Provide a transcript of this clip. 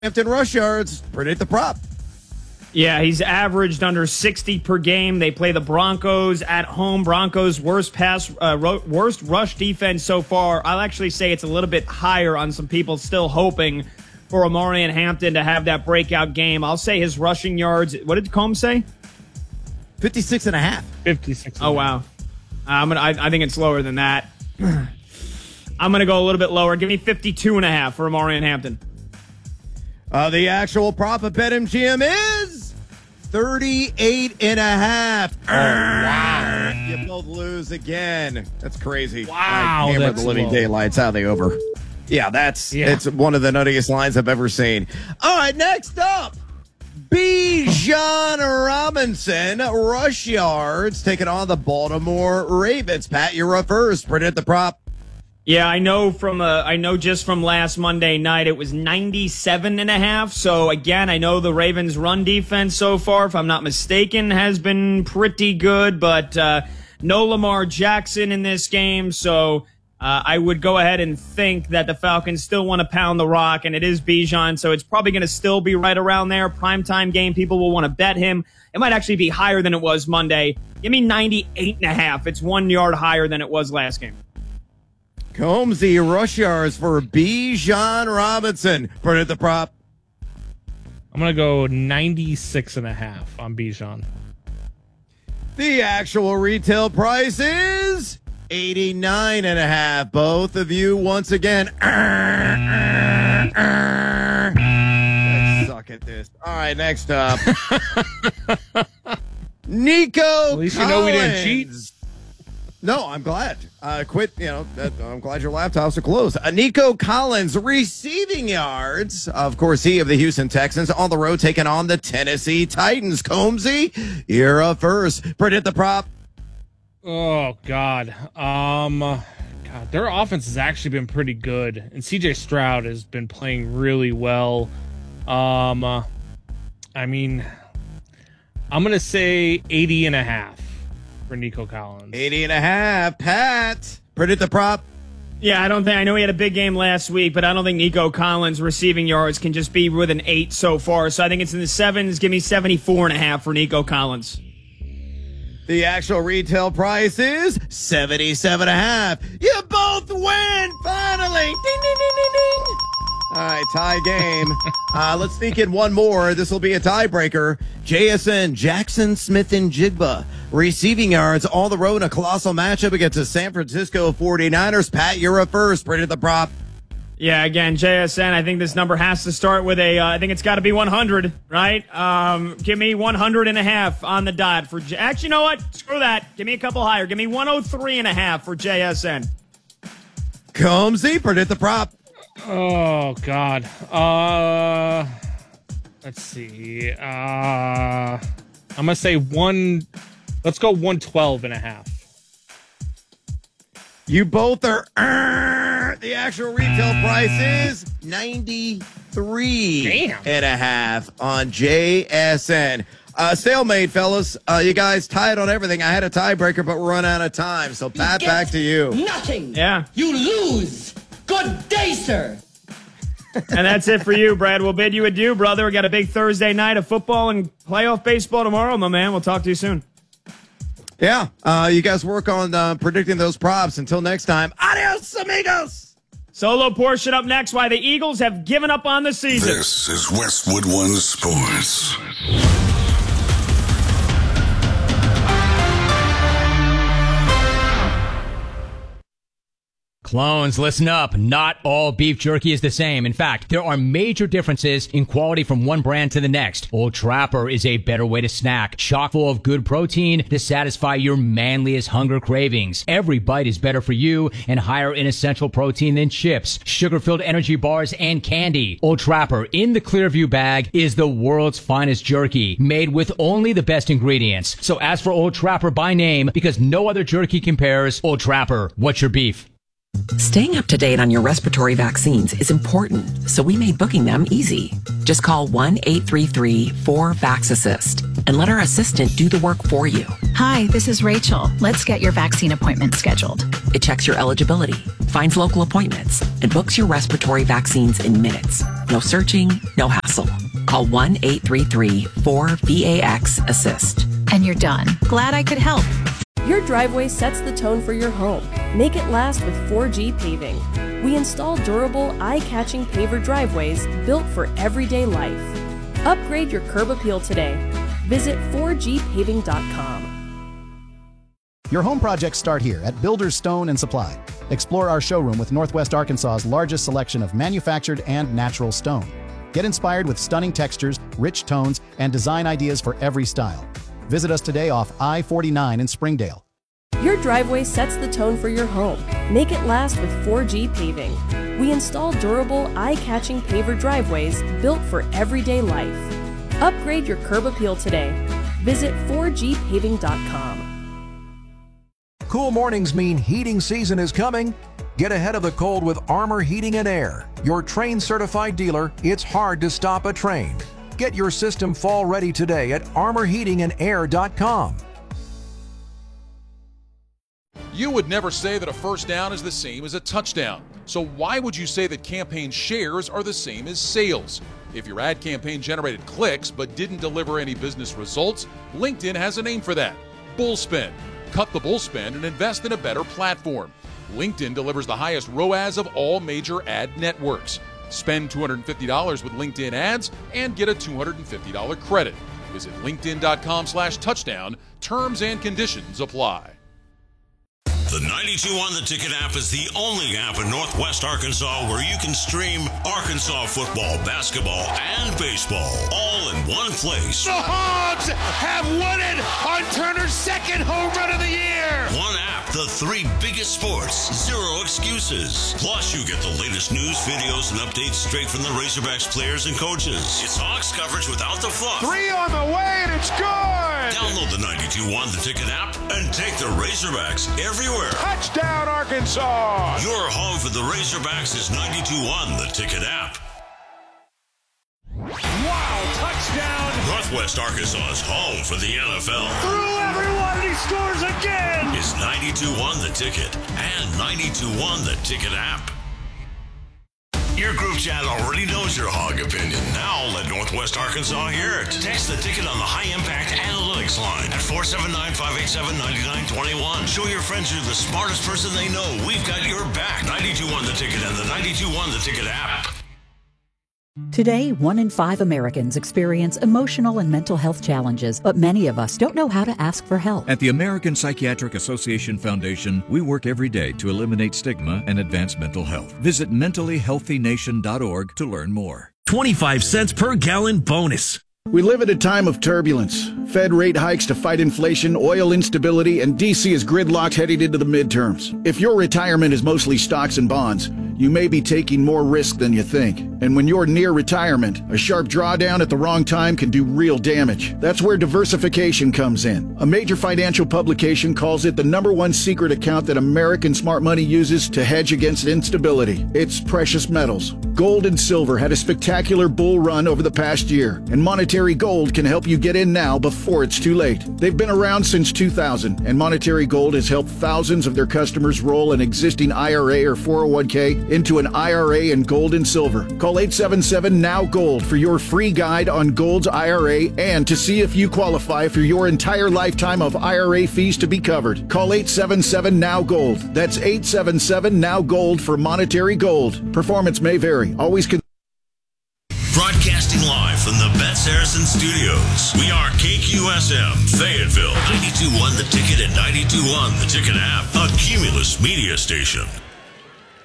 Hampton rush yards. Predict the prop. Yeah, he's averaged under 60 per game. They play the Broncos at home. Broncos worst rush defense so far. I'll actually say it's a little bit higher on some people still hoping for Omarion Hampton to have that breakout game. I'll say his rushing yards. What did Combs say? 56.5. 56. Oh wow, I think it's lower than that. I'm gonna go a little bit lower. Give me 52.5 for Omarion Hampton. The actual prop at BetMGM is 38.5. Oh, wow. You both lose again. That's crazy. Wow, I hammered that's the living low. daylights out of the over. Yeah, it's one of the nuttiest lines I've ever seen. All right, next up, Bijan Robinson, rush yards, taking on the Baltimore Ravens. Pat, you're up first. Predict the prop. Yeah, I know just from last Monday night it was 97.5. So again, I know the Ravens' run defense so far, if I'm not mistaken, has been pretty good, but no Lamar Jackson in this game. So I would go ahead and think that the Falcons still want to pound the rock, and it is Bijan, so it's probably going to still be right around there. Primetime game, people will want to bet him. It might actually be higher than it was Monday. Give me 98.5. It's 1 yard higher than it was last game. Combsy, rush yards for Bijan Robinson. Predict the prop. I'm going to go 96.5 on Bijan. The actual retail price is 89.5. Both of you once again. Let's suck at this. All right, next up. Nico. At least you know we didn't cheat. No, I'm glad. I'm glad your laptops are closed. Nico Collins, receiving yards. Of course, he of the Houston Texans on the road taking on the Tennessee Titans. Combsy, you're up first. Predict the prop. Oh, God. Their offense has actually been pretty good, and CJ Stroud has been playing really well. I'm going to say 80.5. For Nico Collins. 80.5. Pat, predict the prop. Yeah, I know he had a big game last week, but I don't think Nico Collins' receiving yards can just be with an 8 so far. So I think it's in the 7s. Give me 74.5 for Nico Collins. The actual retail price is 77.5. You both win, finally. Ding, ding, ding, ding, ding. All right, tie game. Let's sneak in one more. This will be a tiebreaker. JSN, Jackson Smith-Njigba. Receiving yards all the road in a colossal matchup against the San Francisco 49ers. Pat, you're up first. Predict the prop. Yeah, again, JSN, I think this number has to start with I think it's got to be 100, right? Give me 100.5 on the dot. Actually, you know what? Screw that. Give me a couple higher. Give me 103.5 for JSN. Combsy, predict the prop. Oh, God. Let's see. I'm going to say let's go 112.5. You both are, the actual retail price is 93.5 on JSN. Stalemate, fellas. You guys tied on everything. I had a tiebreaker, but we're running out of time. So, Pat, back to you. Nothing. Yeah. You lose. Good day, sir. And that's it for you, Brad. We'll bid you adieu, brother. We got a big Thursday night of football and playoff baseball tomorrow, my man. We'll talk to you soon. Yeah. You guys work on predicting those props. Until next time, adios, amigos. Solo portion up next, why the Eagles have given up on the season. This is Westwood One Sports. Clones, listen up. Not all beef jerky is the same. In fact, there are major differences in quality from one brand to the next. Old Trapper is a better way to snack, chock full of good protein to satisfy your manliest hunger cravings. Every bite is better for you and higher in essential protein than chips, sugar-filled energy bars, and candy. Old Trapper in the Clearview bag is the world's finest jerky, made with only the best ingredients. So ask for Old Trapper by name because no other jerky compares. Old Trapper, what's your beef? Staying up to date on your respiratory vaccines is important, so we made booking them easy. Just call 1-833-4VAX-ASSIST and let our assistant do the work for you. Hi, this is Rachel. Let's get your vaccine appointment scheduled. It checks your eligibility, finds local appointments, and books your respiratory vaccines in minutes. No searching, no hassle. Call 1-833-4VAX-ASSIST. And you're done. Glad I could help. Your driveway sets the tone for your home. Make it last with 4G Paving. We install durable, eye-catching paver driveways built for everyday life. Upgrade your curb appeal today. Visit 4gpaving.com. Your home projects start here at Builders Stone and Supply. Explore our showroom with Northwest Arkansas's largest selection of manufactured and natural stone. Get inspired with stunning textures, rich tones, and design ideas for every style. Visit us today off I-49 in Springdale. Your driveway sets the tone for your home. Make it last with 4G Paving. We install durable, eye-catching paver driveways built for everyday life. Upgrade your curb appeal today. Visit 4gpaving.com. Cool mornings mean heating season is coming. Get ahead of the cold with Armor Heating and Air. Your Trane certified dealer, it's hard to stop a Trane. Get your system fall ready today at armorheatingandair.com. You would never say that a first down is the same as a touchdown. So why would you say that campaign shares are the same as sales? If your ad campaign generated clicks but didn't deliver any business results, LinkedIn has a name for that: bullspend. Cut the bullspend and invest in a better platform. LinkedIn delivers the highest ROAS of all major ad networks. Spend $250 with LinkedIn ads and get a $250 credit. Visit linkedin.com/touchdown. Terms and conditions apply. The 92.1 The Ticket app is the only app in Northwest Arkansas where you can stream Arkansas football, basketball, and baseball all in one place. The Hogs have won it on Turner's second home run of the year. One app, the three biggest sports, zero excuses. Plus, you get the latest news, videos, and updates straight from the Razorbacks players and coaches. It's Hawks coverage without the fluff. 3 on the way, and it's good. Download the 92.1 The Ticket app and take the Razorbacks everywhere. Touchdown, Arkansas! Your home for the Razorbacks is 92.1 The Ticket app. Wow, touchdown! Northwest Arkansas's home for the NFL. Through everyone, and he scores again! It's 92.1 The Ticket and 92.1 The Ticket app. Your group chat already knows your Hog opinion. Now let Northwest Arkansas hear it. Text the ticket on the High Impact Analytics line at 479-587-9921. Show your friends you're the smartest person they know. We've got your back. 92.1 The Ticket and the 92.1 The Ticket app. Today, 1 in 5 Americans experience emotional and mental health challenges, but many of us don't know how to ask for help. At the American Psychiatric Association Foundation, we work every day to eliminate stigma and advance mental health. Visit mentallyhealthynation.org to learn more. 25 cents per gallon bonus. We live at a time of turbulence. Fed rate hikes to fight inflation, oil instability, and D.C. is gridlocked heading into the midterms. If your retirement is mostly stocks and bonds, you may be taking more risk than you think. And when you're near retirement, a sharp drawdown at the wrong time can do real damage. That's where diversification comes in. A major financial publication calls it the #1 secret account that American smart money uses to hedge against instability. It's precious metals. Gold and silver had a spectacular bull run over the past year, and Monetary Gold can help you get in now before it's too late. They've been around since 2000, and Monetary Gold has helped thousands of their customers roll an existing IRA or 401k into an IRA in gold and silver. Call 877-NOW-GOLD for your free guide on Gold's IRA and to see if you qualify for your entire lifetime of IRA fees to be covered. Call 877-NOW-GOLD. That's 877-NOW-GOLD for Monetary Gold. Performance may vary. Always Broadcasting live from the Bet Saracen Studios. We are KQSM, Fayetteville, 92.1 The Ticket and 92.1 The Ticket app, a Cumulus media station.